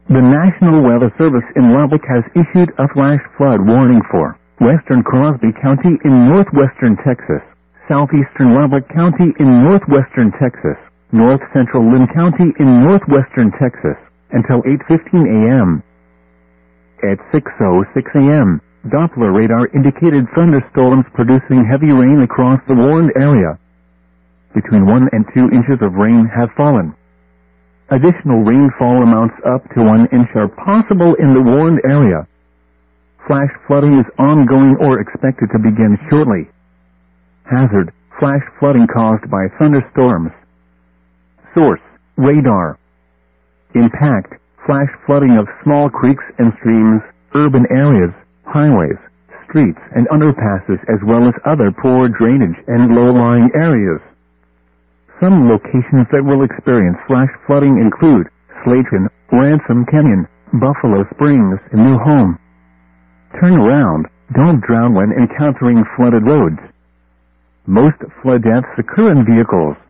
The National Weather Service in Lubbock has issued a flash flood warning for western Crosby County in northwestern Texas, southeastern Lubbock County in northwestern Texas, north central Lynn County in northwestern Texas, until 8:15 a.m. At 6:06 a.m., Doppler radar indicated thunderstorms producing heavy rain across the warned area. Between 1 and 2 inches of rain have fallen. Additional rainfall amounts up to 1 inch are possible in the warned area. Flash flooding is ongoing or expected to begin shortly. Hazard: flash flooding caused by thunderstorms. Source: radar. Impact: flash flooding of small creeks and streams, urban areas, highways, streets and underpasses, as well as other poor drainage and low-lying areas. Some locations that will experience flash flooding include Slayton, Ransom Canyon, Buffalo Springs, and New Home. Turn around. Don't drown when encountering flooded roads. Most flood deaths occur in vehicles.